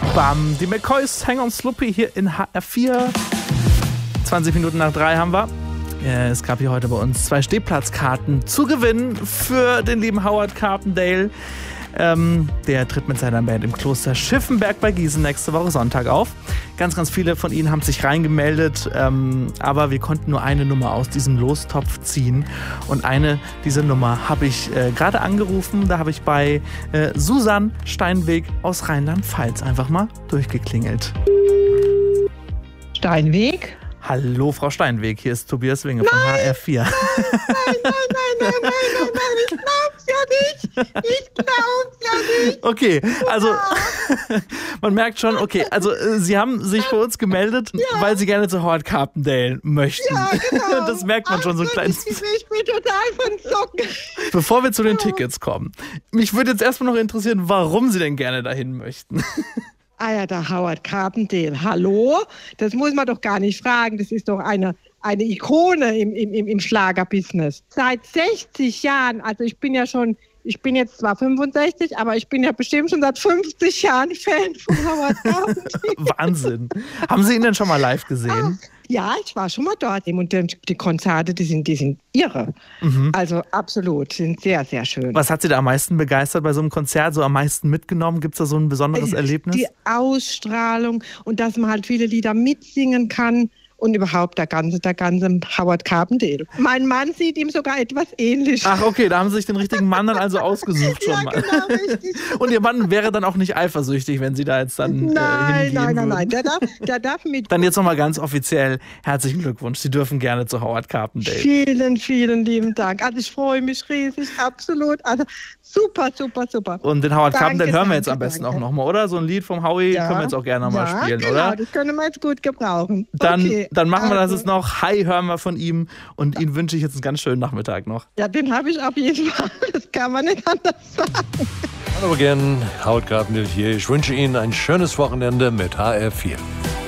Bam, die McCoys, Hang on Sloopy hier in HR4. 20 Minuten nach 3 haben wir. Es gab hier heute bei uns 2 Stehplatzkarten zu gewinnen für den lieben Howard Carpendale. Der tritt mit seiner Band im Kloster Schiffenberg bei Gießen nächste Woche Sonntag auf. Ganz, ganz viele von ihnen haben sich reingemeldet, aber wir konnten nur eine Nummer aus diesem Lostopf ziehen. Und eine dieser Nummer habe ich gerade angerufen. Da habe ich bei Susanne Steinweg aus Rheinland-Pfalz einfach mal durchgeklingelt. Steinweg? Hallo, Frau Steinweg, hier ist Tobias Winge von HR4. Nein, ich glaub's ja nicht. Okay, also man merkt schon, also Sie haben sich bei uns gemeldet, weil Sie gerne zu Howard Carpendale möchten. Ja, genau. Das merkt man schon so ein kleines bisschen. Ich bin total von Socken. Bevor wir zu den Tickets kommen, mich würde jetzt erstmal noch interessieren, warum Sie denn gerne dahin möchten. Ah ja, der Howard Carpendale. Hallo? Das muss man doch gar nicht fragen. Das ist doch eine Ikone im Schlagerbusiness. Seit 60 Jahren, also ich bin jetzt zwar 65, aber ich bin ja bestimmt schon seit 50 Jahren Fan von Howard Carpendale. Wahnsinn. Haben Sie ihn denn schon mal live gesehen? Ja, ich war schon mal dort. Und die Konzerte, die sind irre. Mhm. Also absolut, sind sehr, sehr schön. Was hat Sie da am meisten begeistert bei so einem Konzert, so am meisten mitgenommen? Gibt es da so ein besonderes Erlebnis? Die Ausstrahlung und dass man halt viele Lieder mitsingen kann. Und überhaupt der ganze Howard Carpendale. Mein Mann sieht ihm sogar etwas ähnlich. Ach, okay, da haben Sie sich den richtigen Mann dann also ausgesucht schon mal. Genau, richtig. Und Ihr Mann wäre dann auch nicht eifersüchtig, wenn Sie da jetzt dann hingehen würden? Nein, der darf mit. Dann jetzt nochmal ganz offiziell herzlichen Glückwunsch. Sie dürfen gerne zu Howard Carpendale. Vielen, vielen lieben Dank. Also ich freue mich riesig, absolut. Also super. Und den Howard Carpendale hören wir jetzt am besten auch nochmal, oder? So ein Lied vom Howie können wir jetzt auch gerne nochmal spielen, genau, oder? Das können wir jetzt gut gebrauchen. Dann machen wir das jetzt noch. Hi, hören wir von ihm. Und Ihnen wünsche ich jetzt einen ganz schönen Nachmittag noch. Ja, den habe ich auf jeden Fall. Das kann man nicht anders sagen. Hallo again, Howard Carpendale hier. Ich wünsche Ihnen ein schönes Wochenende mit HR4.